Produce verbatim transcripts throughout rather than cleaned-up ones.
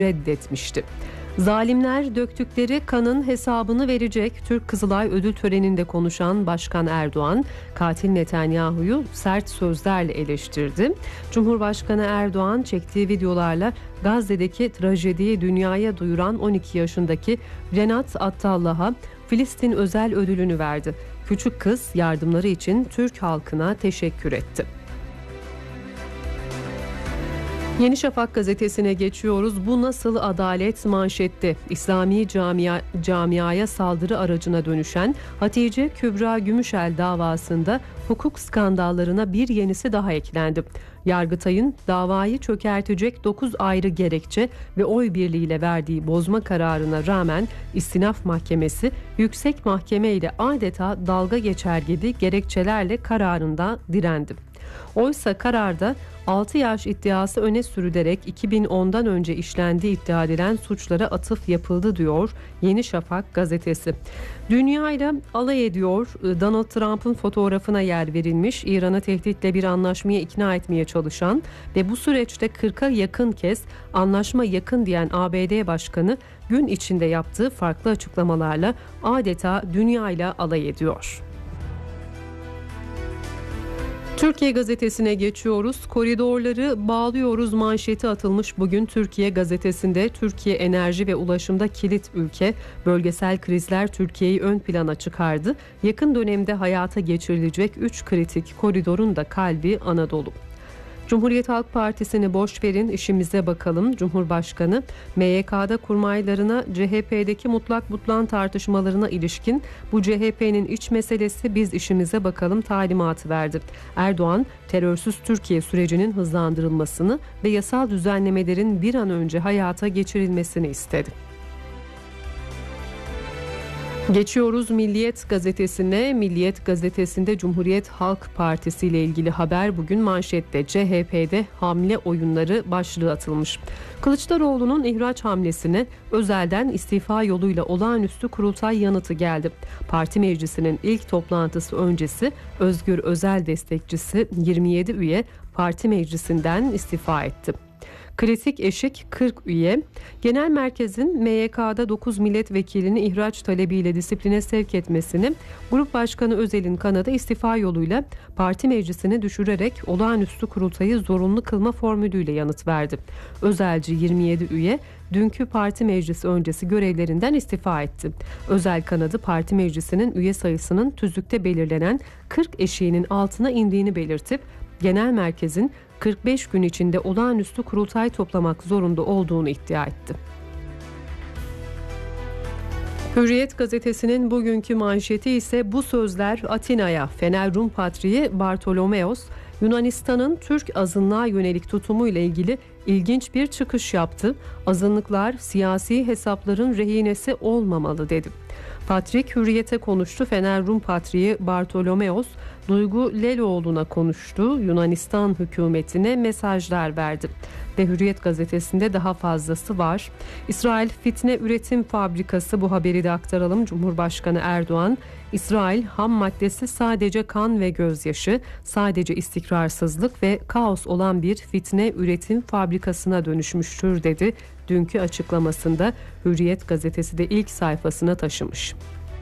reddetmişti. Zalimler döktükleri kanın hesabını verecek. Türk Kızılay ödül töreninde konuşan Başkan Erdoğan, katil Netanyahu'yu sert sözlerle eleştirdi. Cumhurbaşkanı Erdoğan çektiği videolarla Gazze'deki trajediyi dünyaya duyuran on iki yaşındaki Renat Attallah'a Filistin özel ödülünü verdi. Küçük kız yardımları için Türk halkına teşekkür etti. Yeni Şafak gazetesine geçiyoruz. Bu nasıl adalet manşette. İslami camia, camiaya saldırı aracına dönüşen Hatice Kübra Gümüşel davasında hukuk skandallarına bir yenisi daha eklendi. Yargıtay'ın davayı çökertecek dokuz ayrı gerekçe ve oy birliğiyle verdiği bozma kararına rağmen İstinaf Mahkemesi Yüksek Mahkeme ile adeta dalga geçer gibi gerekçelerle kararında direndi. Oysa kararda altı yaş iddiası öne sürülerek iki bin ondan önce işlendiği iddia edilen suçlara atıf yapıldı diyor Yeni Şafak gazetesi. Dünyayla alay ediyor. Donald Trump'ın fotoğrafına yer verilmiş. İran'a tehditle bir anlaşmaya ikna etmeye çalışan ve bu süreçte kırka yakın kez anlaşma yakın diyen A B D Başkanı gün içinde yaptığı farklı açıklamalarla adeta dünyayla alay ediyor. Türkiye gazetesine geçiyoruz. Koridorları bağlıyoruz manşeti atılmış bugün Türkiye gazetesinde. Türkiye enerji ve ulaşımda kilit ülke. Bölgesel krizler Türkiye'yi ön plana çıkardı. Yakın dönemde hayata geçirilecek üç kritik koridorun da kalbi Anadolu. Cumhuriyet Halk Partisi'ni boş verin, işimize bakalım. Cumhurbaşkanı M Y K'da kurmaylarına C H P'deki mutlak butlan tartışmalarına ilişkin bu C H P'nin iç meselesi, biz işimize bakalım talimatı verdi. Erdoğan terörsüz Türkiye sürecinin hızlandırılmasını ve yasal düzenlemelerin bir an önce hayata geçirilmesini istedi. Geçiyoruz Milliyet gazetesine. Milliyet gazetesinde Cumhuriyet Halk Partisi ile ilgili haber bugün manşette. C H P'de hamle oyunları başlığı atılmış. Kılıçdaroğlu'nun ihraç hamlesine özelden istifa yoluyla olağanüstü kurultay yanıtı geldi. Parti meclisinin ilk toplantısı öncesi Özgür Özel destekçisi yirmi yedi üye parti meclisinden istifa etti. Kritik eşik kırk üye. Genel merkezin M Y K'da dokuz milletvekilini ihraç talebiyle disipline sevk etmesini Grup Başkanı Özel'in kanadı istifa yoluyla parti meclisini düşürerek olağanüstü kurultayı zorunlu kılma formülüyle yanıt verdi. Özelci yirmi yedi üye dünkü parti meclisi öncesi görevlerinden istifa etti. Özel kanadı parti meclisinin üye sayısının tüzükte belirlenen kırk eşiğinin altına indiğini belirtip genel merkezin kırk beş gün içinde olağanüstü kurultay toplamak zorunda olduğunu iddia etti. Hürriyet gazetesinin bugünkü manşeti ise bu sözler Atina'ya. Fener Rum Patriği Bartolomeos, Yunanistan'ın Türk azınlığa yönelik tutumu ile ilgili ilginç bir çıkış yaptı. Azınlıklar siyasi hesapların rehinesi olmamalı dedi. Patrik Hürriyet'e konuştu. Fener Rum Patriği Bartolomeos, Duygu Leloğlu'na konuştu. Yunanistan hükümetine mesajlar verdi. Ve Hürriyet gazetesinde daha fazlası var. İsrail fitne üretim fabrikası, bu haberi de aktaralım. Cumhurbaşkanı Erdoğan, İsrail ham maddesi sadece kan ve gözyaşı, sadece istikrarsızlık ve kaos olan bir fitne üretim fabrikasına dönüşmüştür dedi. Dünkü açıklamasında Hürriyet gazetesi de ilk sayfasına taşımış.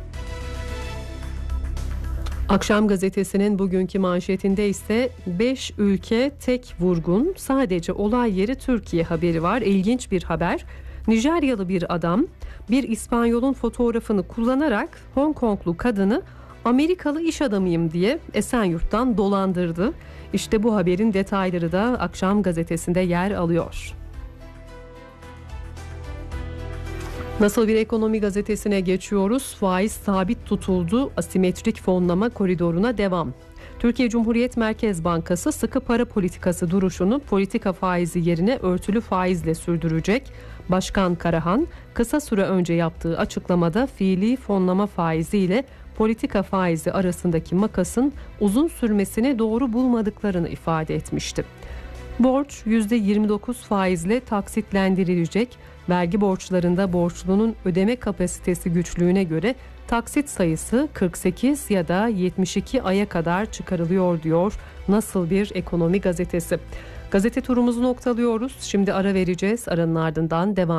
Akşam gazetesinin bugünkü manşetinde ise beş ülke tek vurgun, sadece olay yeri Türkiye haberi var. İlginç bir haber. Nijeryalı bir adam bir İspanyol'un fotoğrafını kullanarak Hong Konglu kadını Amerikalı iş adamıyım diye Esenyurt'tan dolandırdı. İşte bu haberin detayları da Akşam gazetesinde yer alıyor. Nasıl bir ekonomi gazetesine geçiyoruz. Faiz sabit tutuldu. Asimetrik fonlama koridoruna devam. Türkiye Cumhuriyet Merkez Bankası sıkı para politikası duruşunu politika faizi yerine örtülü faizle sürdürecek. Başkan Karahan kısa süre önce yaptığı açıklamada fiili fonlama faizi ile politika faizi arasındaki makasın uzun sürmesini doğru bulmadıklarını ifade etmişti. Borç yüzde yirmi dokuz faizle taksitlendirilecek. Vergi borçlarında borçlunun ödeme kapasitesi güçlüğüne göre taksit sayısı kırk sekiz ya da yetmiş iki aya kadar çıkarılıyor diyor Nasıl bir Ekonomi gazetesi. Gazete turumuzu noktalıyoruz. Şimdi ara vereceğiz. Aranın ardından devam